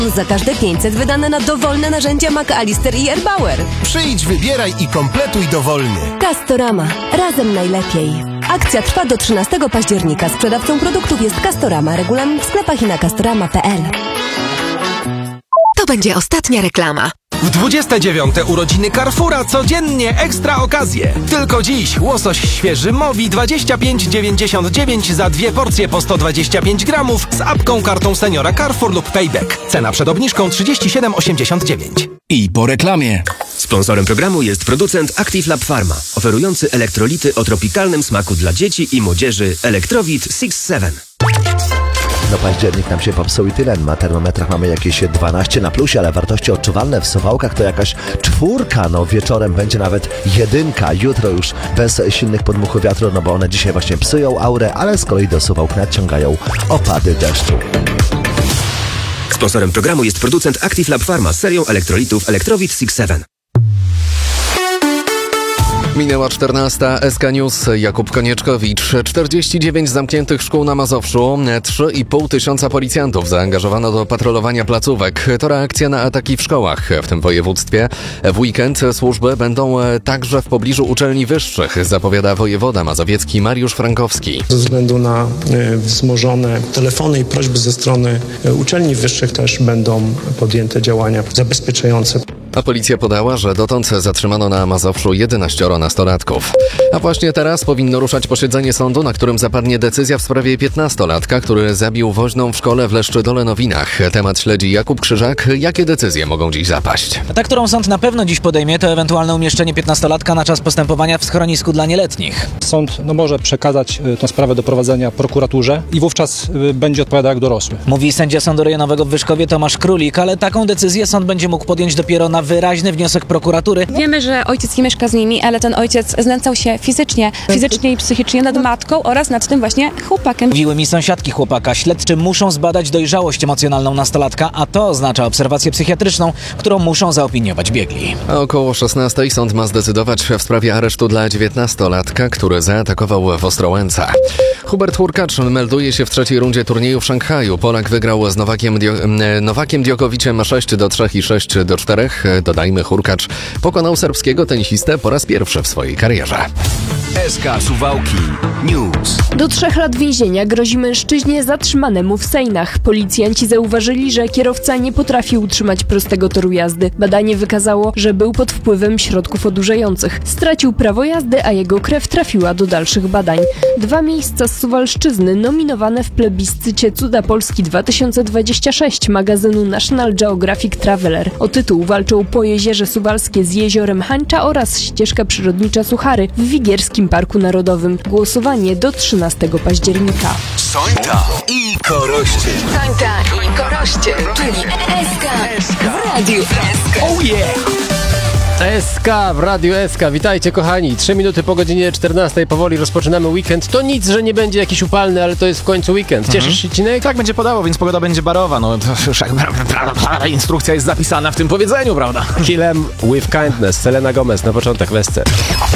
Za każde 500 wydane na dowolne narzędzia McAllister i Erbauer. Przyjdź, wybieraj i kompletuj dowolnie. Castorama. Razem najlepiej. Akcja trwa do 13 października. Sprzedawcą produktów jest Castorama. Regulamin w sklepach i na castorama.pl. To będzie ostatnia reklama. W 29. urodziny Carrefoura codziennie ekstra okazje. Tylko dziś łosoś świeży Mowi 25,99 za 2 porcje po 125 gramów z apką, kartą seniora Carrefour lub Payback. Cena przed obniżką 37,89. I po reklamie. Sponsorem programu jest producent Active Lab Pharma, oferujący elektrolity o tropikalnym smaku dla dzieci i młodzieży Electrowit 6-7. No październik nam się popsuł i tyle. Na termometrach mamy jakieś 12 na plusie, ale wartości odczuwalne w Suwałkach to jakaś 4. No wieczorem będzie nawet 1. Jutro już bez silnych podmuchów wiatru, no bo one dzisiaj właśnie psują aurę, ale z kolei do Suwałk nadciągają opady deszczu. Sponsorem programu jest producent Active Lab Pharma z serią elektrolitów Electrowit 6-7. Minęła 14. SK News. Jakub Konieczkowicz. 49 zamkniętych szkół na Mazowszu. 3,5 tysiąca policjantów zaangażowano do patrolowania placówek. To reakcja na ataki w szkołach w tym województwie. W weekend służby będą także w pobliżu uczelni wyższych, zapowiada wojewoda mazowiecki Mariusz Frankowski. Ze względu na wzmożone telefony i prośby ze strony uczelni wyższych też będą podjęte działania zabezpieczające. A policja podała, że dotąd zatrzymano na Mazowszu 11 nastolatków. A właśnie teraz powinno ruszać posiedzenie sądu, na którym zapadnie decyzja w sprawie 15-latka, który zabił woźną w szkole w Leszczydole-Nowinach. Temat śledzi Jakub Krzyżak. Jakie decyzje mogą dziś zapaść? Ta, którą sąd na pewno dziś podejmie, to ewentualne umieszczenie 15-latka na czas postępowania w schronisku dla nieletnich. Sąd może przekazać tę sprawę do prowadzenia prokuraturze i wówczas będzie odpowiadał jak dorosły. Mówi sędzia Sądu Rejonowego w Wyszkowie Tomasz Królik, ale taką decyzję sąd będzie mógł podjąć dopiero na wyraźny wniosek prokuratury. Wiemy, że ojciec nie mieszka z nimi, ale ten ojciec znęcał się fizycznie i psychicznie nad matką oraz nad tym właśnie chłopakiem. Mówiły mi sąsiadki chłopaka. Śledczy muszą zbadać dojrzałość emocjonalną nastolatka, a to oznacza obserwację psychiatryczną, którą muszą zaopiniować biegli. A około 16 sąd ma zdecydować w sprawie aresztu dla 19-latka, który zaatakował w Ostrołęce. Hubert Hurkacz melduje się w trzeciej rundzie turnieju w Szanghaju. Polak wygrał z Nowakiem Djokoviciem 6-3 i 6-4. Dodajmy, Hurkacz pokonał serbskiego tenisistę po raz pierwszy w swojej karierze. SK Suwałki News. Do 3 lat więzienia grozi mężczyźnie zatrzymanemu w Sejnach. Policjanci zauważyli, że kierowca nie potrafi utrzymać prostego toru jazdy. Badanie wykazało, że był pod wpływem środków odurzających. Stracił prawo jazdy, a jego krew trafiła do dalszych badań. 2 miejsca z Suwalszczyzny nominowane w plebiscycie Cuda Polski 2026 magazynu National Geographic Traveler. O tytuł walczą Pojezierze Suwalskie z jeziorem Hańcza oraz ścieżka przyrodnicza Suchary w Wigierskim Parku Narodowym. Głosowanie do 13 października. Sońta i Koroścień. Sońta i Koroścień, czyli SK w Radiu SK. Oh yeah! SK w Radiu SK. Witajcie kochani. 3 minuty po godzinie 14 powoli rozpoczynamy weekend. To nic, że nie będzie jakiś upalny, ale to jest w końcu weekend. Cieszysz się, Cinek? Tak będzie podało, więc pogoda będzie barowa. No to już instrukcja jest zapisana w tym powiedzeniu, prawda? Kill 'em with kindness. Selena Gomez na początek, Wesce.